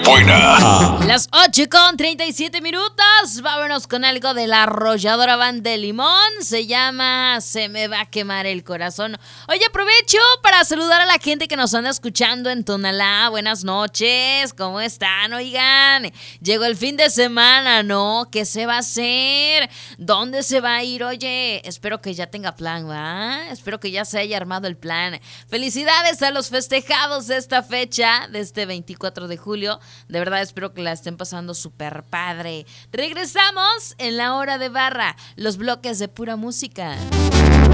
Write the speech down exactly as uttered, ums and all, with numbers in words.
buena. Las ocho con treinta y siete minutos. Vámonos con algo de la arrolladora Banda de Limón. Se llama Se me va a quemar el corazón. Oye, aprovecho para saludar a la gente que nos anda escuchando en Tonalá. Buenas noches, ¿cómo están? Oigan, llegó el fin de semana, ¿no? ¿Qué se va a hacer? ¿Dónde se va a ir? Oye, espero que ya tenga plan, ¿va? Espero que ya se haya armado el plan. Felicidades a los festejados de esta fecha, de este veinticuatro de julio. De verdad espero que la estén pasando súper padre. Regresamos en la hora de barra, los bloques de pura música.